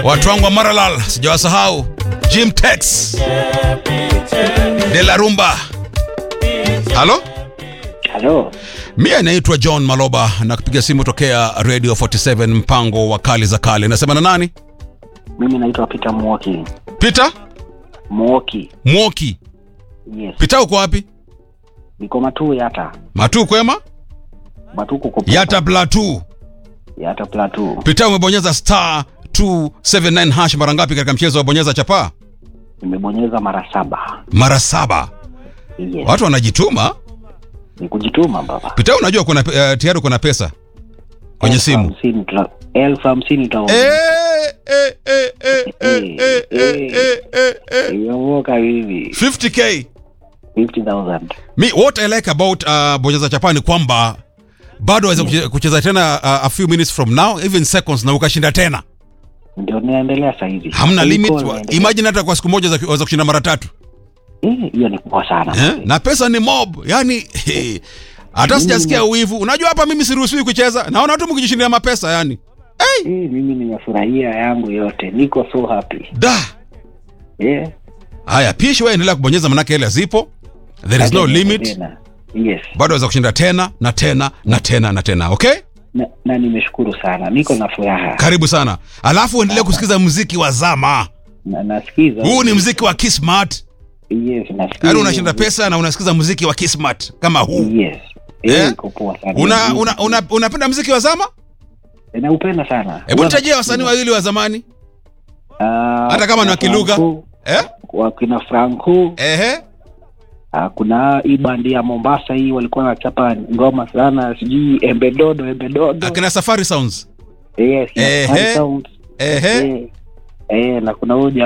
Watu wangu wa Maralal, sijawasahau. Jim Tex, De La Rumba. Halo? Halo. Mimi naitwa John Maloba na kupiga simu tokea Radio 47 mpango wa kali za kale. Nasema na nani? Mimi naitwa Peter Mwoki. Peter? Mwoki. Mwoki. Yes. Peter uko wapi? Niko Matu Yata. Matu kwema? Matu kuko. Yata Plateau. Yata Plateau. Peter umebonyeza star 279 hash mara ngapi katika mchezo wa bonyeza chapa? Nimebonyeza mara 7. Mara 7. Yes. Watu wanajituma. Ni kujituma baba. Peter unajua kuna tayari kuna pesa kwenye simu. 50 tao. Yoka hivi. 50k. 50,000. Me what I like about bonyeza chapa ni kwamba bado waweza kucheza tena a few minutes from now, even seconds, na ukashinda tena. Ndio naendelea sasa hivi. Hamna limit. Imagine hata kwa siku moja waweza kushinda mara 3. Hiyo ni kubwa sana. Na pesa ni mob. Yani hata sijasikia uivu. Unajua hapa mimi siruhusiwi kucheza. Naona watu mkijishindia mapesa yani. Mimi nimefurahia yangu yote. Niko so happy. Da. Haya, pishi wewe endelea kubonyeza manake ile zipo. There is no limit. Yes. Bado waweza kushinda tena na tena na tena na tena, okay? Na nimeshukuru sana. Niko na furaha. Karibu sana. Alafu endelea kusikiza muziki wa zama. Nasikiza. Huu ni muziki wa Kismart. Yes, nasikiza. Yaani unashinda pesa na unasikiza muziki wa Kismart kama huu. Yes. Iko poa sana. Unapenda muziki wa zama? Naupenda sana. Hebu nitajie wasanii wawili wa zamani. Hata kama ni wa kilugha. Wakina Franco. Kuna hii bandi ya Mombasa hii walikuwa wanachapa ngoma sana, sijui Embedodo. Akina Safari Sounds. Yes, Safari Sounds. Na kuna huyu